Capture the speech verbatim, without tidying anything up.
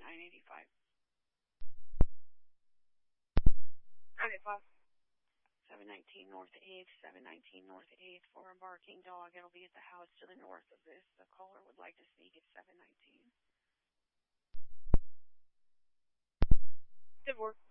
nine eighty-five. Okay, five. seven nineteen North eighth, seven nineteen North eighth for a barking dog. It'll be at the house to the north of this. The caller would like to speak at seven nineteen. Good work.